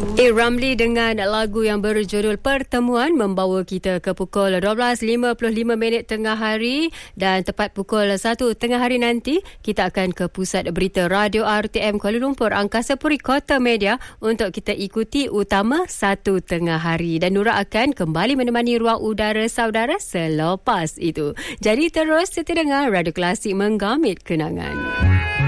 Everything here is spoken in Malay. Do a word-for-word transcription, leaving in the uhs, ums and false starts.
A. Ramli dengan lagu yang berjudul Pertemuan membawa kita ke pukul dua belas lima puluh lima minit tengah hari, dan tepat pukul satu tengah hari nanti kita akan ke pusat berita Radio R T M Kuala Lumpur Angkasa Puri Kota Media untuk kita ikuti utama satu tengah hari, dan Nura akan kembali menemani ruang udara saudara selepas itu. Jadi terus setia dengar Radio Klasik menggamit kenangan.